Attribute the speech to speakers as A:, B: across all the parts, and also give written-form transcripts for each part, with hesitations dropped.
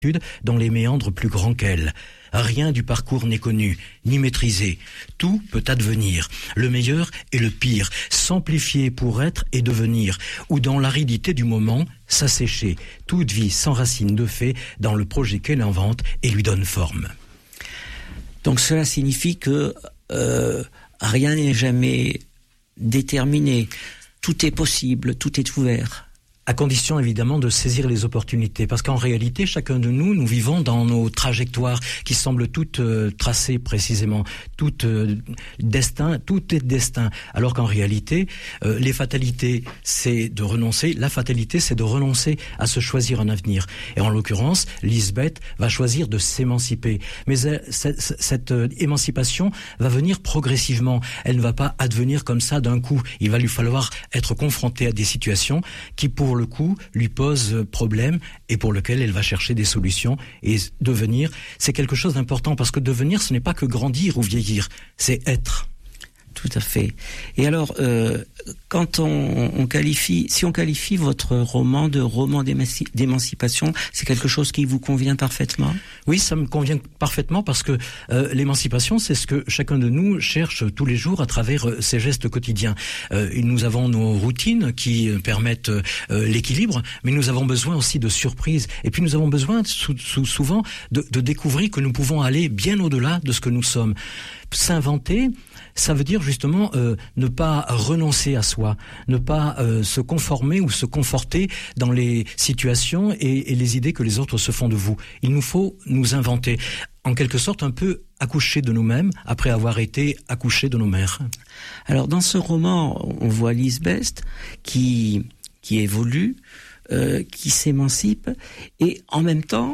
A: dans les méandres plus grands qu'elle. Rien du parcours n'est connu, ni maîtrisé. Tout peut advenir, le meilleur et le pire, s'amplifier pour être et devenir, ou dans l'aridité du moment, s'assécher. Toute vie sans racine de fait dans le projet qu'elle invente et lui donne forme.
B: Donc cela signifie que rien n'est jamais déterminé. Tout est possible, tout est ouvert.
A: À condition évidemment de saisir les opportunités, parce qu'en réalité, chacun de nous vivons dans nos trajectoires qui semblent toutes tracées précisément, tout est destin, alors qu'en réalité, les fatalités, c'est de renoncer, la fatalité, c'est de renoncer à se choisir un avenir. Et en l'occurrence, Lisbeth va choisir de s'émanciper. Mais cette émancipation va venir progressivement. Elle ne va pas advenir comme ça d'un coup. Il va lui falloir être confrontée à des situations qui, pour le coup, lui pose problème et pour lequel elle va chercher des solutions. Et devenir, c'est quelque chose d'important parce que devenir, ce n'est pas que grandir ou vieillir, c'est être.
B: Tout à fait. Et alors, quand on qualifie, si on qualifie votre roman de roman d'émancipation, c'est quelque chose qui vous convient parfaitement ?
A: Oui, ça me convient parfaitement parce que l'émancipation, c'est ce que chacun de nous cherche tous les jours à travers ses gestes quotidiens. Nous avons nos routines qui permettent l'équilibre, mais nous avons besoin aussi de surprises. Et puis nous avons besoin souvent de découvrir que nous pouvons aller bien au-delà de ce que nous sommes. S'inventer, ça veut dire justement ne pas renoncer à soi, ne pas se conformer ou se conforter dans les situations et les idées que les autres se font de vous. Il nous faut nous inventer, en quelque sorte un peu accoucher de nous-mêmes après avoir été accouchés de nos mères.
B: Alors dans ce roman, on voit Lisbeth qui évolue, qui s'émancipe et en même temps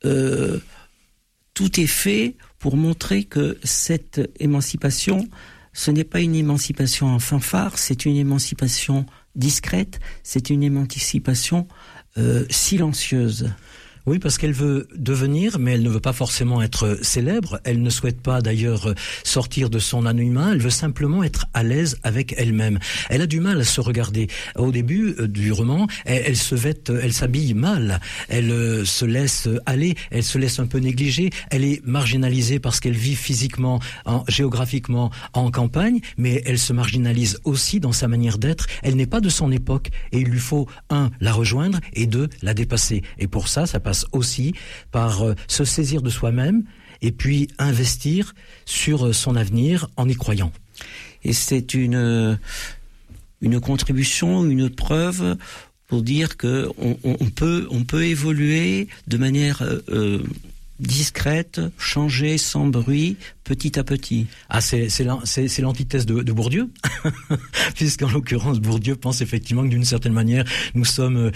B: tout est fait pour montrer que cette émancipation, ce n'est pas une émancipation en fanfare, c'est une émancipation discrète, c'est une émancipation silencieuse.
A: Oui, parce qu'elle veut devenir, mais elle ne veut pas forcément être célèbre. Elle ne souhaite pas d'ailleurs sortir de son anonymat. Elle veut simplement être à l'aise avec elle-même. Elle a du mal à se regarder. Au début du roman, elle s'habille mal. Elle se laisse aller. Elle se laisse un peu négliger. Elle est marginalisée parce qu'elle vit physiquement, géographiquement en campagne, mais elle se marginalise aussi dans sa manière d'être. Elle n'est pas de son époque et il lui faut, 1, la rejoindre et 2, la dépasser. Et pour ça passe aussi par se saisir de soi-même et puis investir sur son avenir en y croyant.
B: Et c'est une contribution, une preuve pour dire que on peut évoluer de manière discrète, changer sans bruit, petit à petit.
A: Ah, c'est l'antithèse de Bourdieu, puisqu'en l'occurrence Bourdieu pense effectivement que d'une certaine manière nous sommes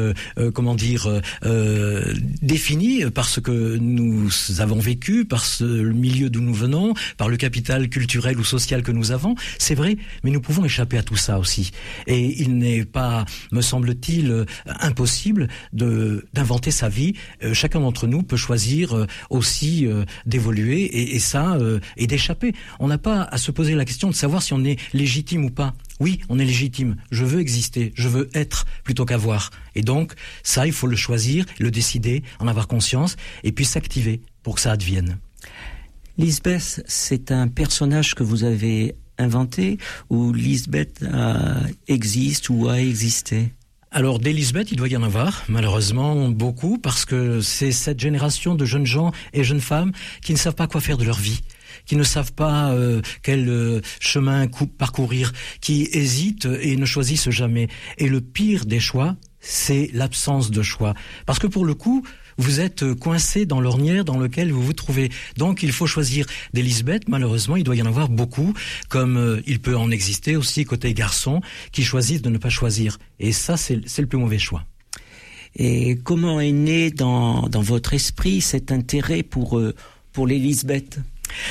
A: définis par ce que nous avons vécu, par le milieu d'où nous venons, par le capital culturel ou social que nous avons. C'est vrai, mais nous pouvons échapper à tout ça aussi. Et il n'est pas, me semble-t-il, impossible d'inventer sa vie. Chacun d'entre nous peut choisir aussi d'évoluer et ça et d'échapper. On n'a pas à se poser la question de savoir si on est légitime ou pas. Oui, on est légitime. Je veux exister, je veux être plutôt qu'avoir. Et donc, ça, il faut le choisir, le décider, en avoir conscience et puis s'activer pour que ça advienne.
B: Lisbeth, c'est un personnage que vous avez inventé ou Lisbeth existe ou a existé ?
A: Alors, des Lisbeth, il doit y en avoir, malheureusement, beaucoup, parce que c'est cette génération de jeunes gens et jeunes femmes qui ne savent pas quoi faire de leur vie, qui ne savent pas quel chemin parcourir, qui hésitent et ne choisissent jamais. Et le pire des choix, c'est l'absence de choix. Parce que pour le coup, vous êtes coincé dans l'ornière dans lequel vous vous trouvez. Donc il faut choisir des Lisbeth. Malheureusement, il doit y en avoir beaucoup, comme il peut en exister aussi côté garçons qui choisissent de ne pas choisir. Et ça, c'est le plus mauvais choix.
B: Et comment est né dans votre esprit cet intérêt pour les Lisbeth ?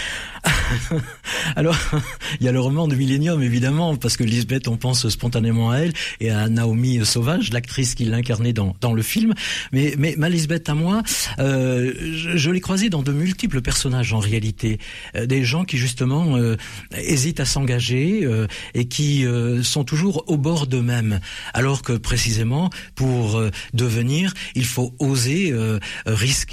A: Alors, il y a le roman de Millennium, évidemment, parce que Lisbeth, on pense spontanément à elle et à Naomi Sauvage, l'actrice qui l'incarnait dans le film. Mais ma Lisbeth à moi, je l'ai croisée dans de multiples personnages en réalité. Des gens qui justement hésitent à s'engager et qui sont toujours au bord d'eux-mêmes. Alors que précisément, pour devenir, il faut oser risquer